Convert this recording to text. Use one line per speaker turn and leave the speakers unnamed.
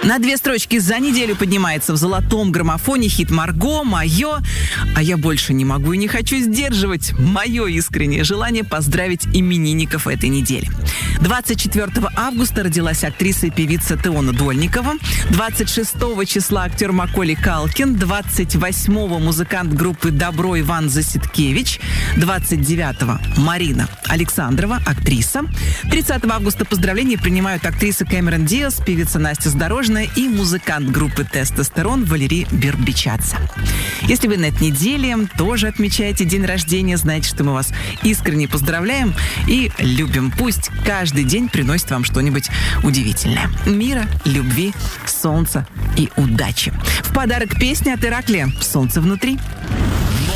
На 2 строчки за неделю поднимается в золотом граммофоне хит Марго «Мое». А я больше не могу и не хочу сдерживать мое искреннее желание поздравить именинников этой недели. 24 августа родилась актриса и певица Теона Дольникова. 26 числа актер Маколей Калкин. 28-го музыкант группы «Добро» Иван Заситкевич. 29-го Марина Александрова, актриса. 30 августа поздравления принимают актриса Кэмерон Диас, певица Настя Задорожная и музыкант группы «Тестостерон» Валерий Бербичадзе. Если вы на этой неделе тоже отмечаете день рождения, знаете, что мы вас искренне поздравляем и любим. Пусть каждый день приносит вам что-нибудь удивительное. Мира, любви, солнца и удачи. В подарок песня от Ираклия «Солнце внутри».